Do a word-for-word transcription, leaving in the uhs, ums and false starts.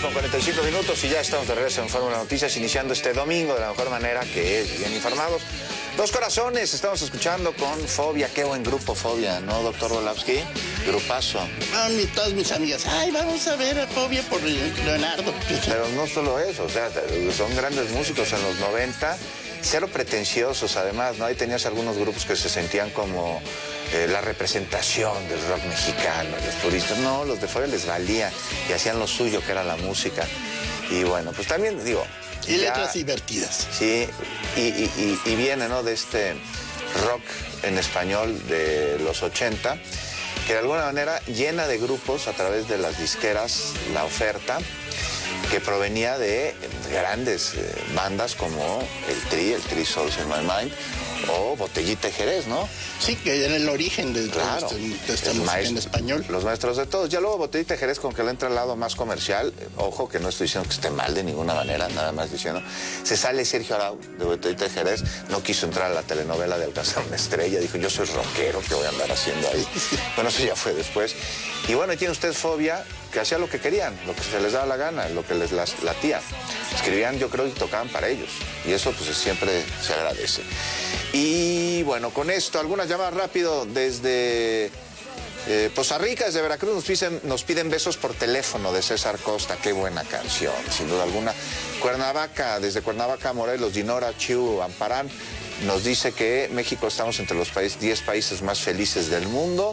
con cuarenta y cinco minutos y ya estamos de regreso en Fórmula Noticias, iniciando este domingo de la mejor manera, que es bien informados. Dos corazones, estamos escuchando con Fobia. Qué buen grupo, Fobia, ¿no, doctor Volowski? Grupazo. Ah, mi, todas mis amigas, ay, vamos a ver a Fobia por Leonardo. Pero no solo eso, o sea, son grandes músicos en los noventa, cero pretenciosos además, ¿no? Ahí tenías algunos grupos que se sentían como eh, la representación del rock mexicano, los puristas. No, los de Fobia les valía y hacían lo suyo, que era la música. Y bueno, pues también, digo... Y ya, letras divertidas. Sí, y, y, y, y viene, ¿no?, de este rock en español de los ochenta, que de alguna manera llena de grupos a través de las disqueras, la oferta, que provenía de grandes eh, bandas como el Tri, el Tri Souls in My Mind, o Botellita de Jerez, ¿no? Sí, que era el origen de, claro, de, de esta música maestro, en español. Los maestros de todos. Ya luego Botellita de Jerez, con que le entra al lado más comercial, ojo, que no estoy diciendo que esté mal de ninguna manera, nada más diciendo, se sale Sergio Arau de Botellita de Jerez, no quiso entrar a la telenovela de Alcanzar una Estrella, dijo, yo soy rockero, ¿qué voy a andar haciendo ahí? Bueno, eso ya fue después. Y bueno, y tiene usted Fobia, que hacía lo que querían, lo que se les daba la gana, lo que les las, latía. Escribían, yo creo, y tocaban para ellos. Y eso, pues, siempre se agradece. Y bueno, con esto, algunas llamadas rápido desde eh, Poza Rica, desde Veracruz, nos piden, nos piden besos por teléfono de César Costa. Qué buena canción, sin duda alguna. Cuernavaca, desde Cuernavaca, Morelos, Dinora, Chiu, Amparán, nos dice que México estamos entre los países, diez países más felices del mundo.